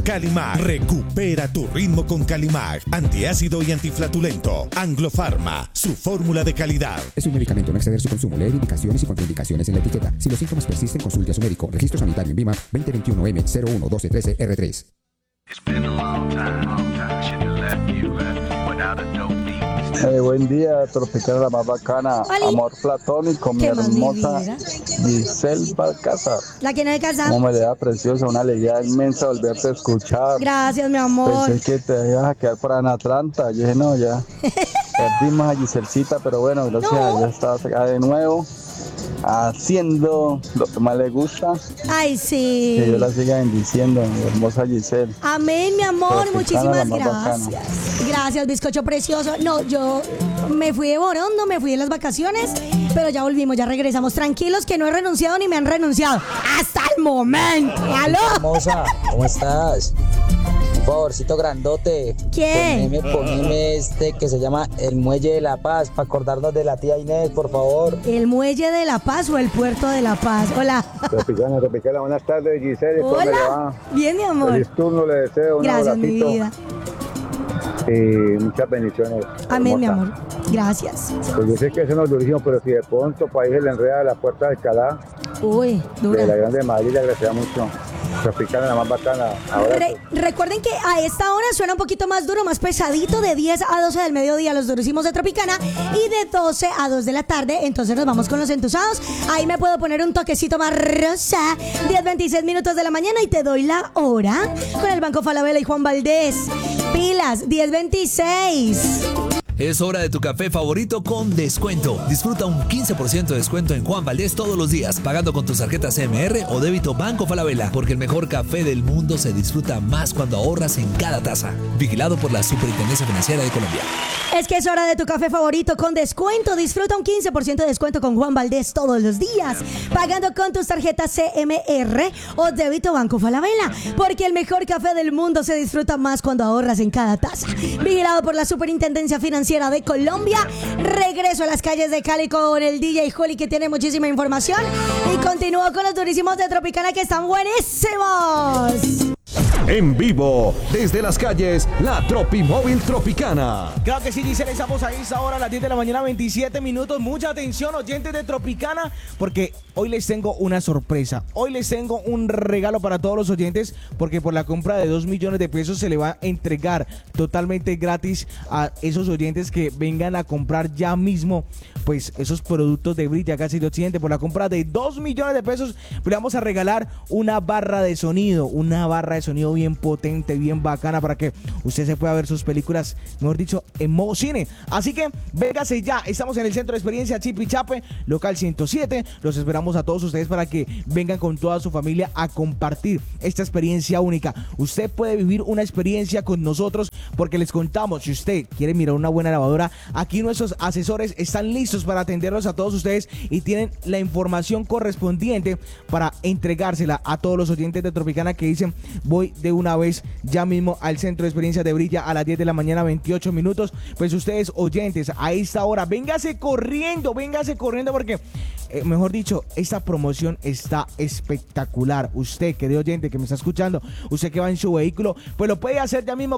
Calimax. Recupera tu ritmo con Calimax. Antiácido y antiflatulento. Anglofarma, su fórmula de calidad. Es un medicamento, no exceder su consumo. Leer indicaciones y contraindicaciones en la etiqueta. Si los síntomas persisten, consulte a su médico. Registro sanitario en VIMA 2021M011213R3. Buen día, Tropical, la más bacana. Oli. Amor platónico, mi ¿Qué más, mi hermosa vida? Giselle Balcázar. La que no de casa. Como me da preciosa, una alegría inmensa volverte a escuchar. Gracias, mi amor. Pensé que te ibas a quedar por en Atlanta. Yo dije, no, ya. Perdimos a Giselcita, pero bueno, gracias No. a Dios estás acá de nuevo, haciendo lo que más le gusta. Ay, sí. Que Dios la siga bendiciendo, mi hermosa Giselle. Amén, mi amor. Tropicana, Muchísimas la más gracias. bacana. Gracias, bizcocho precioso. No, yo me fui de Borondo, me fui de las vacaciones, pero ya volvimos, ya regresamos. Tranquilos que no he renunciado ni me han renunciado. Hasta el momento. ¿Aló? Hermosa, ¿cómo estás? Un favorcito grandote. ¿Qué? Poneme este que se llama El Muelle de la Paz, para acordarnos de la tía Inés, por favor. ¿El Muelle de la Paz o el Puerto de la Paz? Hola. Tropicana, buenas tardes, Giselle. ¿Cómo le Hola. va? Bien, mi amor. Feliz turno, le deseo un Gracias, mi abracito vida. y muchas bendiciones. Amén, mi hermosa. amor. Gracias. Pues yo sé que eso no es durísimo, pero si de pronto para ahí se le enreda la puerta de Alcalá, Uy, de la dura. Grande Madrid, le agradecería mucho. Tropicana, la más bacana. Ahora Recuerden que a esta hora suena un poquito más duro, más pesadito, de 10 a 12 del mediodía los durísimos de Tropicana y de 12 a 2 de la tarde. Entonces nos vamos con los entusados. Ahí me puedo poner un toquecito más rosa. 10:26 minutos de la mañana y te doy la hora con el Banco Falabella y Juan Valdés. Pilas, 10:26. Es hora de tu café favorito con descuento. Disfruta un 15% de descuento en Juan Valdés todos los días, pagando con tus tarjetas CMR o débito Banco Falabella, porque el mejor café del mundo se disfruta más cuando ahorras en cada taza. Vigilado por la Superintendencia Financiera de Colombia. Es que es hora de tu café favorito con descuento. Disfruta un 15% de descuento con Juan Valdés todos los días, pagando con tus tarjetas CMR o débito Banco Falabella, porque el mejor café del mundo se disfruta más cuando ahorras en cada taza. Vigilado por la Superintendencia Financiera de Colombia. Regreso a las calles de Cali con el DJ Juli, que tiene muchísima información, y continúo con los durísimos de Tropicana, que están buenísimos. En vivo, desde las calles, la Tropimóvil Tropicana. Claro que sí, Giselle, estamos ahí ahora a las 10 de la mañana, 27 minutos. Mucha atención, oyentes de Tropicana, porque hoy les tengo una sorpresa. Hoy les tengo un regalo para todos los oyentes, porque por la compra de 2 millones de pesos se le va a entregar totalmente gratis a esos oyentes que vengan a comprar ya mismo, pues, esos productos de Brilla Casa y Occidente. Por la compra de 2 millones de pesos, le vamos a regalar una barra de sonido bien potente, bien bacana, para que usted se pueda ver sus películas, mejor dicho, en modo cine. Así que véngase ya, estamos en el Centro de Experiencia Chipi Chape, local 107. Los esperamos a todos ustedes para que vengan con toda su familia a compartir esta experiencia única. Usted puede vivir una experiencia con nosotros, porque les contamos, si usted quiere mirar una buena lavadora, aquí nuestros asesores están listos para atenderlos a todos ustedes y tienen la información correspondiente para entregársela a todos los oyentes de Tropicana que dicen: voy de una vez ya mismo al Centro de Experiencia de Brilla a las 10 de la mañana, 28 minutos. Pues ustedes, oyentes, a esta hora, véngase corriendo, porque, mejor dicho, esta promoción está espectacular. Usted, querido oyente que me está escuchando, usted que va en su vehículo, pues lo puede hacer ya mismo